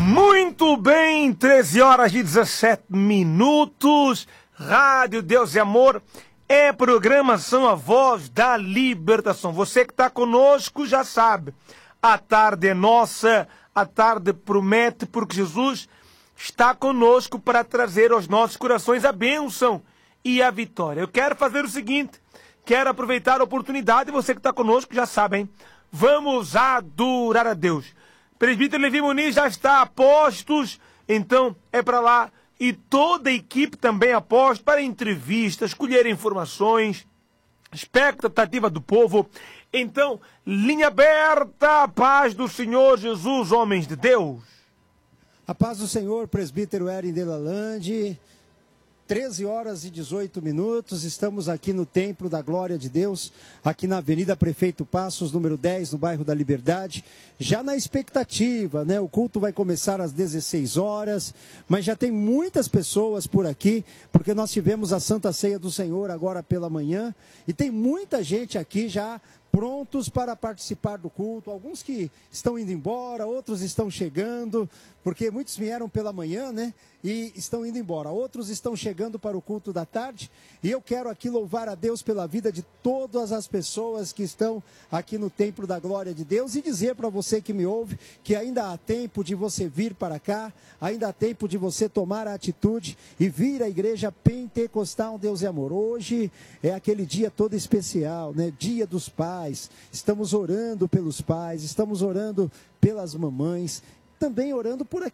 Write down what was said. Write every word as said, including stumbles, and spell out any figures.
Muito bem, treze horas e dezessete minutos, Rádio Deus e Amor, é programação A Voz da Libertação. Você que está conosco já sabe, a tarde é nossa, a tarde promete, porque Jesus está conosco para trazer aos nossos corações a bênção e a vitória. Eu quero fazer o seguinte, quero aproveitar a oportunidade, você que está conosco já sabe, hein? Vamos adorar a Deus. Presbítero Levi Muniz já está a postos, então é para lá. E toda a equipe também a postos para entrevistas, colher informações, expectativa do povo. Então, linha aberta, a paz do Senhor Jesus, homens de Deus. A paz do Senhor, presbítero Erin Delalande. treze horas e dezoito minutos, estamos aqui no Templo da Glória de Deus, aqui na Avenida Prefeito Passos, número dez, no bairro da Liberdade, já na expectativa, né? O culto vai começar às dezesseis horas, mas já tem muitas pessoas por aqui, porque nós tivemos a Santa Ceia do Senhor agora pela manhã, e tem muita gente aqui já prontos para participar do culto, alguns que estão indo embora, outros estão chegando, porque muitos vieram pela manhã, né, e estão indo embora, outros estão chegando para o culto da tarde, e eu quero aqui louvar a Deus pela vida de todas as pessoas que estão aqui no Templo da Glória de Deus, e dizer para você que me ouve, que ainda há tempo de você vir para cá, ainda há tempo de você tomar a atitude e vir à Igreja Pentecostal Deus e Amor. Hoje é aquele dia todo especial, né, Dia dos Pais, estamos orando pelos pais, estamos orando pelas mamães, também orando por